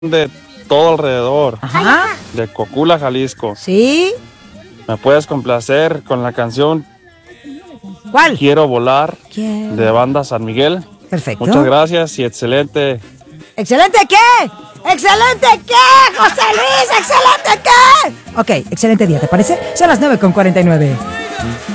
de todo alrededor, Ajá. de Cocula, Jalisco. ¿Sí? ¿Me puedes complacer con la canción ¿Cuál? Quiero volar ¿Quién? de Banda San Miguel? Perfecto. Muchas gracias y excelente. ¿Excelente qué? ¿Excelente qué, José Luis? ¿Excelente qué? Ok, excelente día, ¿te parece? Son las 9:49.